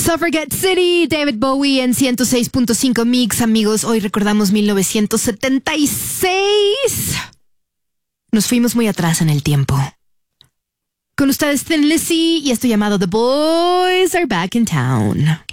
Suffragette City, David Bowie en 106.5 Mix. Amigos, hoy recordamos 1976. Nos fuimos muy atrás en el tiempo. Con ustedes Thin Lizzy y esto llamado The Boys Are Back in Town.